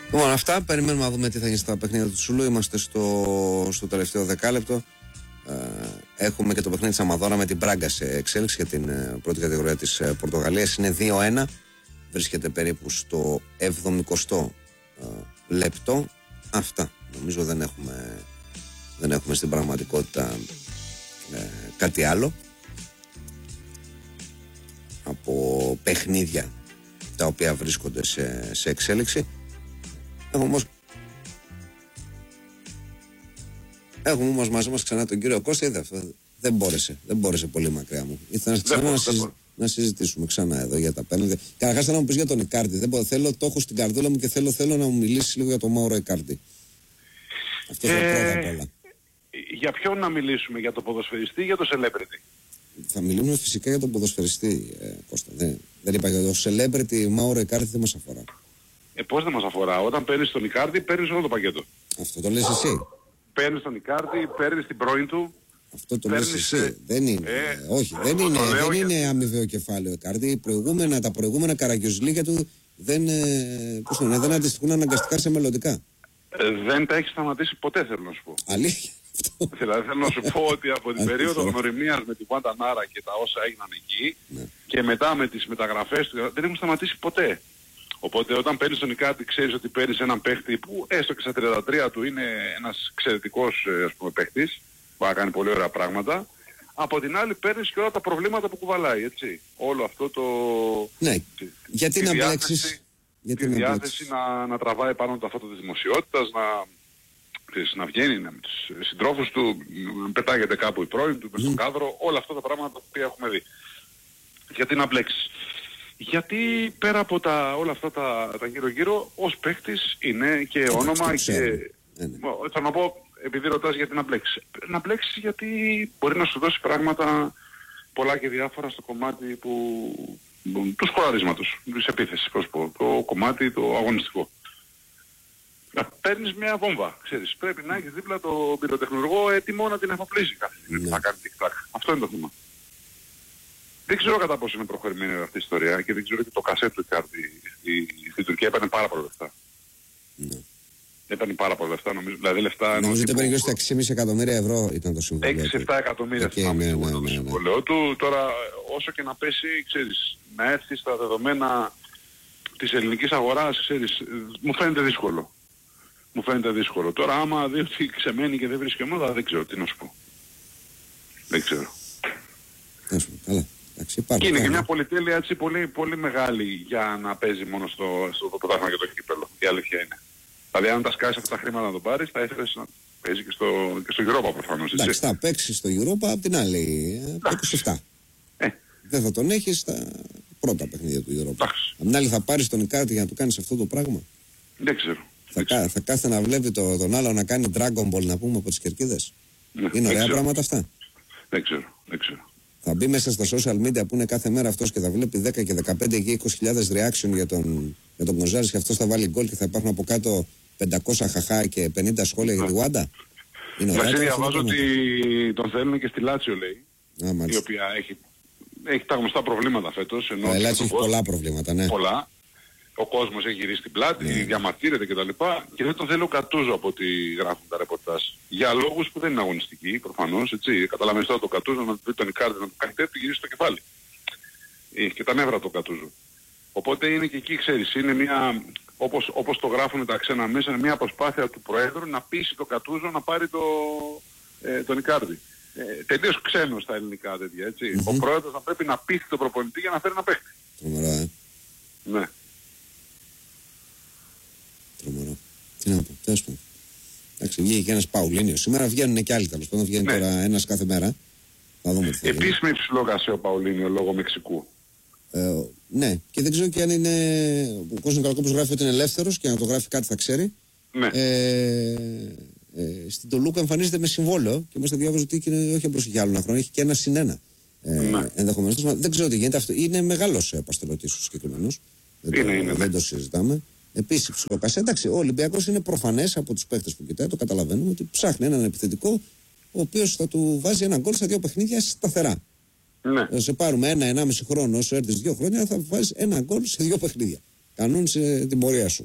Λοιπόν, αυτά. Περιμένουμε να δούμε τι θα γίνει στα παιχνίδια του Τσουλού. Είμαστε στο τελευταίο δεκάλεπτο. Έχουμε και το παιχνίδι της Αμαδόρα με την Μπράγκα σε εξέλιξη για την πρώτη κατηγορία της Πορτογαλίας. Είναι 2-1. Βρίσκεται περίπου στο 70ο λεπτό. Αυτά. Νομίζω δεν έχουμε στην πραγματικότητα κάτι άλλο από παιχνίδια τα οποία βρίσκονται σε εξέλιξη. Έχουμε όμως μαζί μας ξανά τον κύριο Κώστα. Είδα αυτό. Δεν μπόρεσε πολύ μακριά μου. Ήθελα να συζητήσουμε ξανά εδώ για τα πέναλτι. Καταρχάς θέλω να μου πεις για τον Ικάρντι. Το έχω στην καρδούλα μου και θέλω να μου μιλήσεις λίγο για τον Μάουρο Ικάρντι. Αυτό είναι πρώτα απ' όλα. Για ποιον να μιλήσουμε, για τον ποδοσφαιριστή ή για τον celebrity? Θα μιλούμε φυσικά για τον ποδοσφαιριστή, Κώστα. Δεν είπα για τον celebrity. Μάουρο Ικάρντι δεν μας αφορά. Πώς δεν μας αφορά? Όταν παίρνεις τον Ικάρντι, παίρνεις όλο το πακέτο. Αυτό το λες εσύ. Παίρνεις τον Ικάρντι, παίρνεις την πρώην του. Αυτό το λες εσύ. Δεν είναι. Όχι, δεν είναι αμοιβαίο κεφάλαιο Ικάρντι. Τα προηγούμενα καραγκιόζηλίκια του δεν αντιστοιχούν αναγκαστικά σε μελλοντικά. Δεν τα έχει σταματήσει ποτέ, θέλω να σου πω. Αλήθεια. Δηλαδή θέλω να σου πω ότι από την περίοδο γνωριμίας με την Γουαντανάρα και τα όσα έγιναν εκεί και μετά με τις μεταγραφές του δεν έχουν σταματήσει ποτέ. Οπότε όταν παίρνεις τον Ικάρντι ξέρεις ότι παίρνεις έναν παίχτη που έστω και στα 33 του είναι ένας εξαιρετικός παίχτης που θα κάνει πολύ ωραία πράγματα. Από την άλλη παίρνεις και όλα τα προβλήματα που κουβαλάει, έτσι. Όλο αυτό το... Ναι, γιατί να μπλέξεις. Τη διάθεση να τραβάει πάνω το αυτό της δημοσιότητας, να βγαίνει με τους συντρόφους του, πετάγεται κάπου η πρώην του, μες στον κάδρο, όλα αυτά τα πράγματα που έχουμε δει. Γιατί να μπλέξεις? Γιατί πέρα από όλα αυτά τα γύρω-γύρω, ως παίκτης είναι και όνομα και... Θα να πω, επειδή ρωτάς γιατί να μπλέξεις. Να μπλέξεις γιατί μπορεί να σου δώσει πράγματα πολλά και διάφορα στο κομμάτι του σκοραρίσματος, της επίθεσης, πώς πω, το κομμάτι το αγωνιστικό. Να παίρνεις μια βόμβα, ξέρεις, πρέπει να έχεις δίπλα το πυροτεχνουργό έτοιμο να την εφοπλίσει κάθε στιγμή που θα κάνει τικ-τακ. Αυτό είναι το θέμα. Δεν ξέρω κατά πόσο είναι προχωρημένη αυτή η ιστορία και δεν ξέρω και το κασέτ του Ικάρντι στην Τουρκία έπαιρνε πάρα πολλά λεφτά. Έπαιρνε πάρα πολλά λεφτά, δηλαδή λεφτά... Νομίζω ότι έπαιρνε γύρω στα 6,5 εκατομμύρια ευρώ ήταν το συμβόλαιο. 6-7 εκατομμύρια το συμβόλαιο του. Τώρα όσο και να πέσει, ξέρεις, να έρθει στα δεδομένα της ελληνικής αγοράς, ξέρεις, μου φαίνεται δύσκολο. Τώρα άμα δει ότι ξεμένει και δεν βρίσκει ομάδα, δεν ξέρω τι να σου πω. Δεν ξέρω. Καλά. Και είναι και μια πολυτέλεια έτσι πολύ, πολύ μεγάλη για να παίζει μόνο στο πρωτάθλημα και το κύπελλο. Η αλήθεια είναι. Δηλαδή αν τα σκάσεις αυτά τα χρήματα να το πάρεις, θα ήθελες να παίζει και στο Europa προφανώς. Εντάξει, θα παίξεις στο Europa απ' την άλλη, το 27. Δεν θα τον έχεις στα πρώτα παιχνίδια του Europa. Απ' την άλλη θα πάρεις τον Ικάρντι για να του κάνεις αυτό το πράγμα. Δεν ξέρω. Θα κάθεται να βλέπει τον άλλο να κάνει Dragon Ball, να πούμε, από τις κερκίδες. Είναι ωραία πράγματα αυτά. Δεν ξέρω. Θα μπει μέσα στα social media που είναι κάθε μέρα αυτός και θα βλέπει 10 και 15 και 20.000 reaction για τον Γκονζάλες και αυτός θα βάλει γκολ και θα υπάρχουν από κάτω 500 χαχά και 50 σχόλια για τη Γουάντα. Βασίλη, διαβάζω ότι τον θέλουν και στη Λάτσιο, λέει. Η οποία έχει τα γνωστά προβλήματα φέτος. Η Λάτσιο έχει πολλά προβλήματα, ναι. Πολλά. Ο κόσμος έχει γυρίσει την πλάτη, διαμαρτύρεται κτλ. Και δεν τον θέλει ο Κατούζο από ό,τι γράφουν τα ρεπορτάζ. Για λόγους που δεν είναι αγωνιστικοί, προφανώς, έτσι. Καταλαβαίνεις τώρα το Κατούζο να πει τον Ικάρντι να του κάνει τέτοιο, γυρίσει το κεφάλι. Έχει και τα νεύρα το Κατούζο. Οπότε είναι και εκεί, ξέρεις, είναι μια, όπως το γράφουν τα ξένα μέσα, είναι μια προσπάθεια του Προέδρου να πείσει το Κατούζο να πάρει τον Ικάρντι. Τελείως ξένος στα ελληνικά τέτοια, έτσι. Ο Πρόεδρος θα πρέπει να πείσει τον προπονητή για να φέρει ένα παίχτη. Τρομερά, Ναι. Τρομερό. Τι να πω, τέλος πάντων. Εντάξει, βγήκε και ένας Παουλίνιος. Σήμερα βγαίνουν και άλλοι, τέλος πάντων. Βγαίνει τώρα ένας κάθε μέρα. Θα δούμε τι θα γίνει. Επίσης με ψιλόγασε ο Παουλίνιο λόγω Μεξικού. Ναι, και δεν ξέρω και αν είναι. Ο Κώστας Καλοκόπουλος γράφει ότι είναι ελεύθερος και αν το γράφει κάτι θα ξέρει. Ναι. Στην Τολούκα εμφανίζεται με συμβόλαιο και μας το διάβαζε ότι είναι όχι απλώς για άλλο ένα χρόνο, έχει και ένα συνένα. Ενδεχομένως. Δεν ξέρω τι γίνεται αυτό. Είναι μεγάλος παστελωτής ο συγκεκριμένος. Δεν το συζητάμε. Επίσης ψιλοκασέ. Εντάξει, ο Ολυμπιακός είναι προφανές από τους παίκτες που κοιτάει, το καταλαβαίνουμε ότι ψάχνει έναν επιθετικό ο οποίος θα του βάζει ένα γκολ στα δύο παιχνίδια σταθερά. Ναι. Θα σε πάρουμε 1-1,5 χρόνο, όσο έρθεις 2 χρόνια, θα βάζεις ένα γκολ σε 2 παιχνίδια. Κανόνισε την πορεία σου.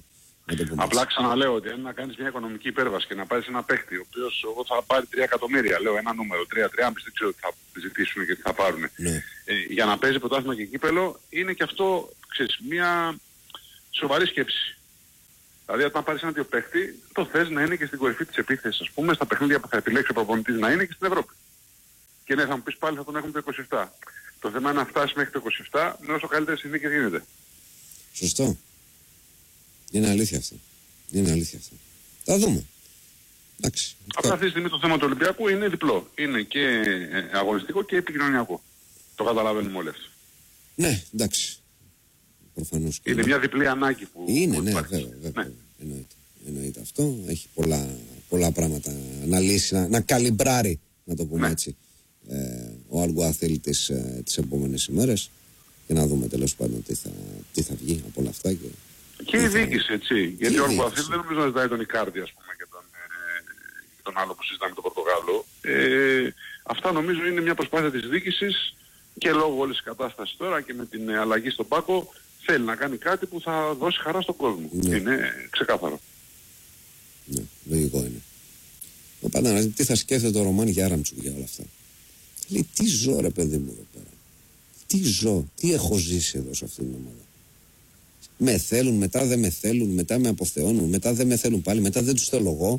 Απλά ξαναλέω ότι αν να κάνεις μια οικονομική υπέρβαση και να πάρεις ένα παίχτη, ο οποίος θα πάρει 3 εκατομμύρια, λέω ένα νούμερο, 3-3,5, δεν ξέρω τι θα ζητήσουν και τι θα πάρουν. Ναι. Για να παίζει πρωτάθλημα και κύπελο, είναι και αυτό, ξέρεις, μια σοβαρή σκέψη. Δηλαδή, όταν πάρεις ένα τέτοιο παίχτη, το θες να είναι και στην κορυφή της επίθεσης, ας πούμε, στα παιχνίδια που θα επιλέξει ο προπονητής να είναι και στην Ευρώπη. Και ναι, θα μου πεις πάλι θα τον έχουμε το 27. Το θέμα είναι να φτάσει μέχρι το 27 με όσο καλύτερες συνθήκες γίνεται. Σωστό. Είναι αλήθεια αυτό. Θα δούμε. Εντάξει. Απλά αυτή τη στιγμή το θέμα του Ολυμπιακού είναι διπλό. Είναι και αγωνιστικό και επικοινωνιακό. Το καταλαβαίνουμε όλοι αυτό. Ναι, εντάξει. Προφανώς. Είναι μια διπλή ανάγκη που είναι, που ναι, υπάρχει. βέβαια. Εννοείται αυτό. Έχει πολλά πράγματα να λύσει, να καλυμπράρει, να το πούμε έτσι, ο Αλγκουαθίλ τις επόμενες ημέρες και να δούμε τέλος πάντων τι θα βγει από όλα αυτά. Και η διοίκηση, έτσι. Γιατί ο Αλγκουαθίλ δεν νομίζω να ζητάει τον Ικάρντι, ας πούμε, και τον άλλο που συζητάμε τον Πορτογάλο. Αυτά νομίζω είναι μια προσπάθεια της διοίκησης και λόγω όλης της κατάστασης τώρα και με την αλλαγή στον Πάκο θέλει να κάνει κάτι που θα δώσει χαρά στον κόσμο. Ναι. Είναι ξεκάθαρο. Ναι, λογικό είναι. Πάντα τι θα σκέφτεται ο Ρωμάν Γιάραμτσουκ για όλα αυτά. Λέει, τι ζω ρε παιδί μου εδώ πέρα. Τι ζω, τι έχω ζήσει εδώ σε αυτήν την ομάδα. Με θέλουν, μετά δεν με θέλουν, μετά με αποθεώνουν, μετά δεν με θέλουν πάλι, μετά δεν τους θέλω εγώ.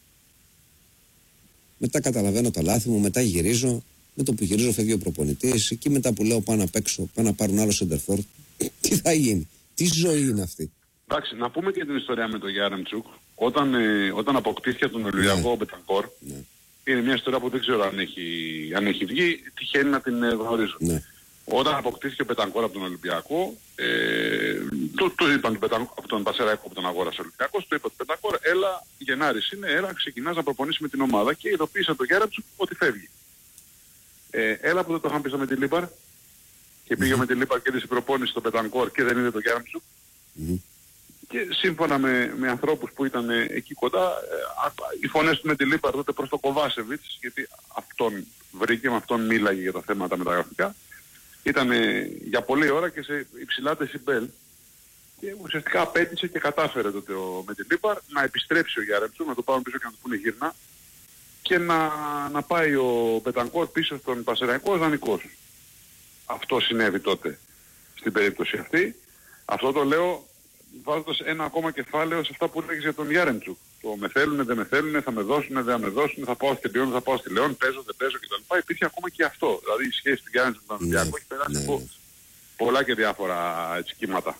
Μετά καταλαβαίνω τα λάθη μου, μετά γυρίζω. Με το που γυρίζω φεύγει ο προπονητής. Εκεί μετά που λέω πάω να παίξω, πάω να πάρουν άλλο σεντερφόρ. Τι θα γίνει, τι ζωή είναι αυτή. Εντάξει, να πούμε και την ιστορία με τον Γιάρεμτσουκ. Όταν αποκτήθηκε από τον Ολυμπιακό ο Μπετανκόρ, είναι μια ιστορία που δεν ξέρω αν έχει βγει, τυχαίνει να την γνωρίζω. Ναι. Όταν αποκτήθηκε ο Μπετανκόρ από τον Ολυμπιακό, το είπαν από τον Πασεραϊκό που τον αγόρασε ο Ολυμπιακός, το είπε του Μπετανκόρ, έλα Γενάρης είναι, έλα ξεκινάς να προπονήσεις με την ομάδα και ειδοποίησε τον Γιάρεμτσουκ ότι φεύγει. Έλα που δεν το είχαν πει με την Λίμπαρ και πήγε με την Λίμπαρ και έδειξε προπόνηση στον Μπετανκόρ και δεν είδε τον Γιάρεμτσουκ. Και σύμφωνα με ανθρώπους που ήταν εκεί κοντά, οι φωνές του με τη Λίπαρ τότε προς το Κοβάσεβιτς, γιατί αυτόν βρήκε, με αυτόν μίλαγε για τα θέματα μεταγραφικά, ήταν για πολλή ώρα και σε υψηλά δεσιμπέλ. Και ουσιαστικά απέτησε και κατάφερε τότε με τη Λίπαρ να επιστρέψει ο Γιάρεμτσουκ, να το πάρουν πίσω και να του πούνε γύρνα και να πάει ο Μπετανκόρ πίσω στον Πασεραϊκό δανεικός. Αυτό συνέβη τότε στην περίπτωση αυτή. Αυτό το λέω βάζοντας ένα ακόμα κεφάλαιο σε αυτά που λέγεις για τον Γιάρεμτσουκ. Το με θέλουνε, δεν με θέλουνε, θα με δώσουνε, δεν θα με δώσουνε, θα πάω στη Λιόν, θα πάω στη Λεόν, παίζω, δεν παίζω κτλ. Υπήρχε ακόμα και αυτό. Δηλαδή η σχέση του Γιάρεμτσουκ με τον Ολυμπιακό έχει περάσει από πολλά και διάφορα έτσι, κύματα.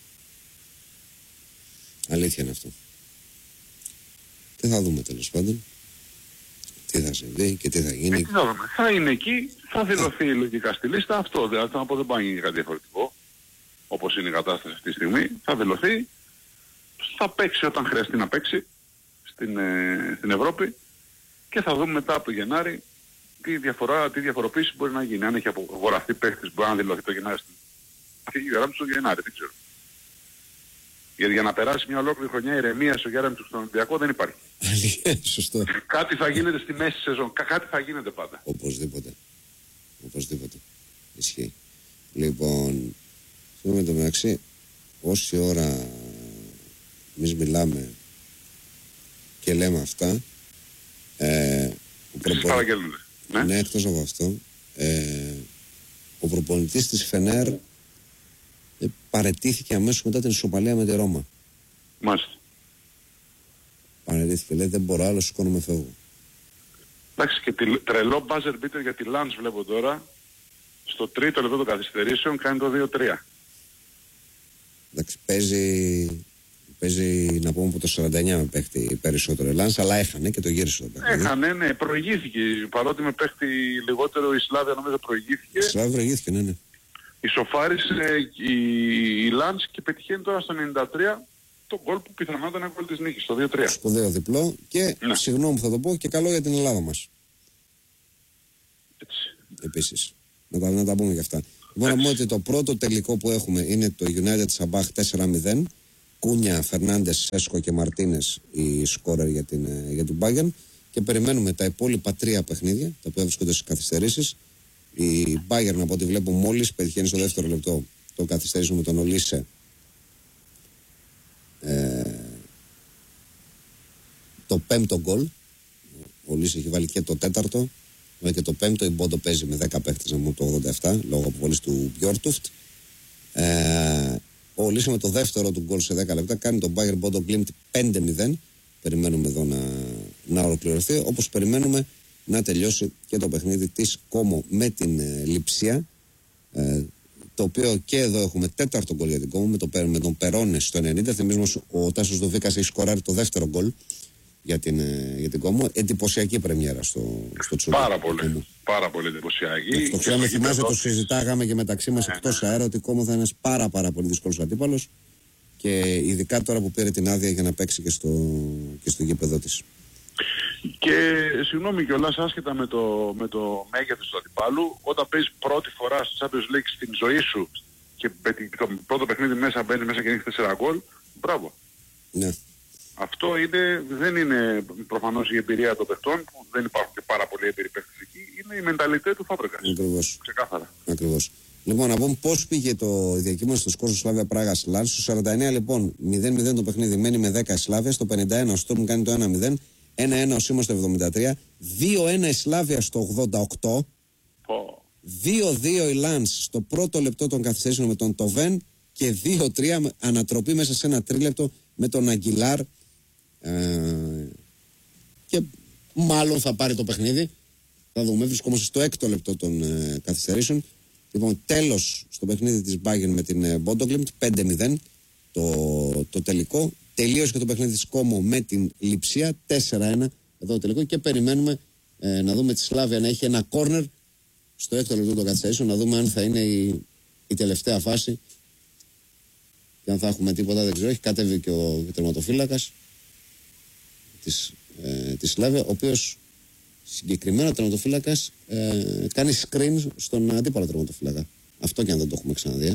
Αλήθεια είναι αυτό. Και θα δούμε τέλος πάντων τι θα συμβεί και τι θα γίνει. Θα είναι εκεί, θα δηλωθεί λογικά στη λίστα αυτό. Δηλαδή θα πω δεν πάει να γίνει κάτι διαφορετικό. Όπως είναι η κατάσταση αυτή τη στιγμή, θα δηλωθεί, θα παίξει όταν χρειαστεί να παίξει στην Ευρώπη και θα δούμε μετά από το Γενάρη τι διαφοροποίηση μπορεί να γίνει. Αν έχει απογορευτεί παίχτης μπορεί να δηλωθεί το Γενάρη φύγει ο Γιάρεμτσουκ στο Γενάρη, δεν ξέρω. Γιατί για να περάσει μια ολόκληρη χρονιά ηρεμία στο Γιάρεμτσουκ στον Ολυμπιακό δεν υπάρχει. Σωστό. Κάτι θα γίνεται στη μέση σεζόν, κάτι θα γίνεται πάντα. Οπωσδήποτε. Ισχύει. Λοιπόν, με το μεταξύ, όση ώρα εμείς μιλάμε και λέμε αυτά, ναι, εκτός από αυτό, ο προπονητής της Φενέρ παραιτήθηκε αμέσως μετά την ισοπαλία με τη Ρώμα. Μάλιστα. Παραιτήθηκε, λέει δεν μπορώ άλλο, σηκώνομαι, φεύγω. Εντάξει, και τρελό buzzer beater για τη Λάνς βλέπω τώρα, στο τρίτο λεπτό των καθυστερήσεων κάνει το 2-3. Εντάξει, παίζει να πούμε από το 49 με παίχτη περισσότερο Ελλάνς, αλλά έχανε και το γύρισε το παίχτη. Έχανε, ναι, προηγήθηκε. Παρότι με παίχτη λιγότερο η Σλάβια νομίζω προηγήθηκε. Η Σλάβια προηγήθηκε, ναι. Ισοφάρισε η Λάνς και πετυχαίνει τώρα στο 93 το γκολ που πιθανότατα ήταν ένα γκολ της νίκης, το 2-3. Σπουδαίο διπλό και ναι. Συγγνώμη που θα το πω και καλό για την Ελλάδα μας. Έτσι. Επίσης. Να τα πούμε και αυτά. Μόνο να πούμε ότι το πρώτο τελικό που έχουμε είναι το United Sabah 4-0. Κούνια, Φερνάντες, Σέσκο και Μαρτίνες οι σκόρερ για την Bayern. Και περιμένουμε τα υπόλοιπα 3 παιχνίδια, τα οποία βρίσκονται στις καθυστερήσεις. Η Bayern, από ό,τι βλέπω, μόλις πετυχαίνει στο δεύτερο λεπτό το καθυστερήσιμο με τον Ολίσε το 5ο γκολ. Ο Λύς έχει βάλει και το 4ο. Και το 5ο, η Μπόντο παίζει με 10 παίχτες μου το 87 λόγω αποβολής του Μπιόρτουφτ. Ο Λύς με το δεύτερο του γκολ σε 10 λεπτά κάνει τον Bayern Μπόντο Γκλίμπτ 5-0. Περιμένουμε εδώ να ολοκληρωθεί, όπως περιμένουμε να τελειώσει και το παιχνίδι της Κόμο με την Λειψία, το οποίο και εδώ έχουμε 4ο γκολ για την Κόμο με τον Περόνε στο 90. Θυμίζουμε ο Τάσος Δοβίκας έχει σκοράρει το δεύτερο γκολ για την Κόμο. Εντυπωσιακή πρεμιέρα στο Τσούλο. Πάρα πολύ εντυπωσιακή. Το ξέρω, με θυμάσαι, το συζητάγαμε και μεταξύ μας εκτός αέρα ότι η Κόμο θα είναι ένας πάρα πολύ δύσκολος αντίπαλος, και ειδικά τώρα που πήρε την άδεια για να παίξει και στο γήπεδο της. Και συγγνώμη κιόλας, άσχετα με το μέγεθος του αντιπάλου, όταν παίζεις πρώτη φορά στο Champions League στην ζωή σου και το πρώτο παιχνίδι μπαίνει μέσα και έχει 4 γκολ, μπράβο. Ναι. Αυτό δεν είναι προφανώς η εμπειρία των παιχτών, που δεν υπάρχουν και πάρα πολλοί έμπειροι παίχτες εκεί, είναι η μενταλιτέ του Φάμπρεκας. Ακριβώς. Ξεκάθαρα. Ακριβώς. Λοιπόν, να πούμε πώς πήγε η διακύμανση στο σκορ του Σλάβια Πράγας Λάνς. Στο 49 λοιπόν 0-0 το παιχνίδι, μένει με 10 η Σλάβια. Στο 51 ο Στόρμ κάνει το 1-0. 1-1 ο Σίμος στο 73. 2-1 η Σλάβια στο 88. 2-2 η Λάνς στο πρώτο λεπτό των καθυστερήσεων με τον Τοβέν. Και 2-3 ανατροπή μέσα σε ένα τρίλεπτο με τον Αγγιλάρ. Και μάλλον θα πάρει το παιχνίδι. Θα δούμε. Βρισκόμαστε στο 6ο λεπτό των καθυστερήσεων. Λοιπόν, τέλος στο παιχνίδι της Bayern με την Μπόντογκλιμπτ, 5-0 το τελικό. Τελείωσε και το παιχνίδι της Κόμο με την Λειψία, 4-1 εδώ το τελικό, και περιμένουμε να δούμε τη Σλάβια να έχει ένα κόρνερ στο 6ο λεπτό των καθυστερήσεων, να δούμε αν θα είναι η τελευταία φάση και αν θα έχουμε τίποτα, δεν ξέρω. Έχει κατέβει και ο τερματοφύλακας της Σλάβια, ο οποίος συγκεκριμένα ο τερματοφύλακας κάνει screen στον αντίπαλο τερματοφύλακα. Αυτό και αν δεν το έχουμε ξαναδεί.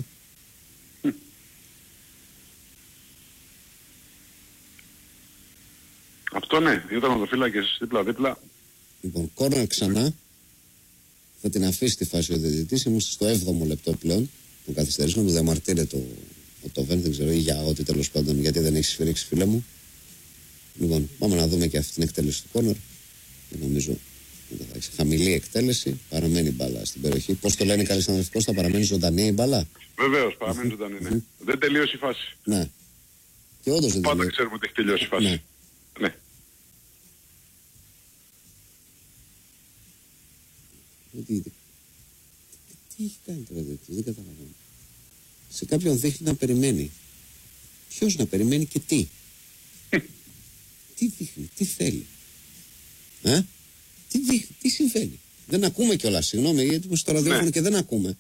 Αυτό ναι, δύο τερματοφύλακες δίπλα-δίπλα. Λοιπόν, κόρνερ ξανά. Θα την αφήσει τη φάση ο διαιτητής. Είμαστε στο 7ο λεπτό πλέον. Τον καθυστερήσουμε, διαμαρτύρεται ο Τοβέν, δεν ξέρω, ή για ό,τι τέλος πάντων, γιατί δεν έχει σφυρίξει, φίλε μου. Λοιπόν, πάμε να δούμε και αυτή την εκτέλεση του κόρνερ. Νομίζω θα έχει χαμηλή εκτέλεση, παραμένει μπάλα στην περιοχή. Πώς το λένε οι καλοί συναδελφοί, θα παραμένει ζωντανή η μπάλα. Βεβαίως, παραμένει ζωντανή, ναι. Δεν τελείωσε η φάση. Ναι. Και όντως δεν πάντα ξέρουμε ότι έχει τελειώσει η φάση. Ναι. Τι έχει κάνει τώρα, δεν καταλαβαίνω. Σε κάποιον δείχνει να περιμένει. Ποιος να περιμένει και τι. Τι δείχνει, τι θέλει. Τι δείχνει, τι συμβαίνει. Δεν ακούμε κιόλας, συγγνώμη, γιατί μου στο ραδιόφωνο και δεν ακούμε.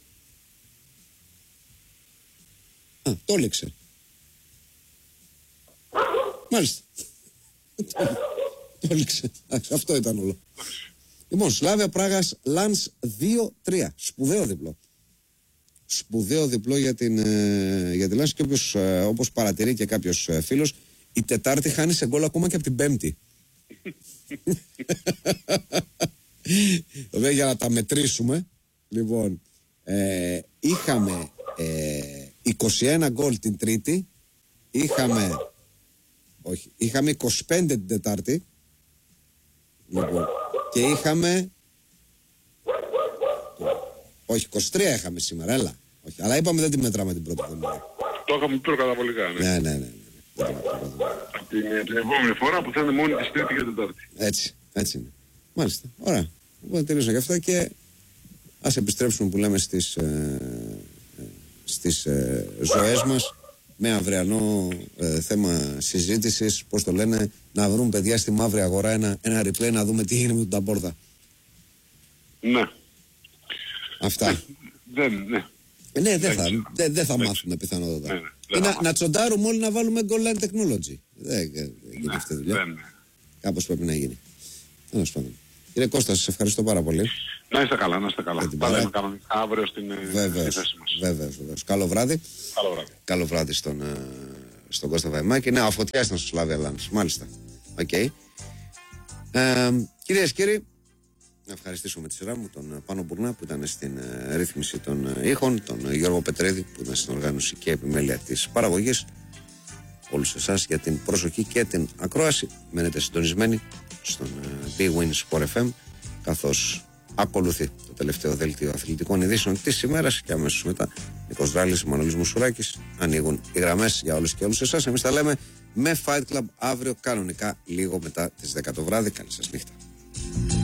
Το έλεξε. Μάλιστα. Το έλεξε. Αυτό ήταν όλο. Λοιπόν, Σλάβια Πράγας Λάνς 2-3. Σπουδαίο διπλό. Σπουδαίο διπλό για την Λάνς, και όπως παρατηρεί και κάποιος φίλος, η Τετάρτη χάνει σε γκολ ακόμα και από την Πέμπτη. Βέβαια, για να τα μετρήσουμε, λοιπόν, είχαμε 21 γκολ την Τρίτη, είχαμε 25 την Τετάρτη, λοιπόν, και είχαμε 23 είχαμε σήμερα, έλα. Όχι, αλλά είπαμε δεν τη μετράμε την πρώτη εβδομάδα. Το είχαμε πει προκαταβολικά, ναι. Ναι. Την επόμενη φορά που θα είναι μόνη της Τρίτη και Τετάρτη. Έτσι είναι. Μάλιστα. Ωραία. Λοιπόν, τελείωσα και αυτά και ας επιστρέψουμε που λέμε στις ζωές μας με αυριανό θέμα συζήτησης, πώς το λένε, να βρουν παιδιά στη μαύρη αγορά ένα replay να δούμε τι γίνεται με τον Ταμπόρδα. Ναι. Αυτά. Ναι, δεν θα μάθουμε πιθανότατα. Να τσοντάρουμε όλοι να βάλουμε goal line technology. Δεν γίνει αυτή η δουλειά. Κάπως πρέπει να γίνει. Τέλος πάντων. Κύριε Κώστα, σας ευχαριστώ πάρα πολύ. Να είστε καλά. Θα λέμε κανονικά αύριο στην θέση μας. Βέβαιως. Καλό βράδυ. Καλό βράδυ στον Κώστα Βαϊμάκη. Ναι, ο Φωτιάς ήταν στο Σλάβια Λάνς. Μάλιστα. Οκ. Κυρίες και κύριοι, να ευχαριστήσω με τη σειρά μου τον Πάνο Μπουρνά που ήταν στην ρύθμιση των ήχων, τον Γιώργο Πετρέδη που ήταν στην οργάνωση και επιμέλεια της παραγωγής. όλους εσάς για την προσοχή και την ακρόαση. Μένετε συντονισμένοι στον Bwin Sport FM, καθώς ακολουθεί το τελευταίο δέλτιο αθλητικών ειδήσεων της ημέρας και αμέσως μετά Νίκος Δράλης, Μανώλης Μουσουράκης. Ανοίγουν οι γραμμές για όλους και όλους εσάς. Εμείς τα λέμε με Fight Club αύριο κανονικά λίγο μετά τις 10 το βράδυ. Καλή σας νύχτα.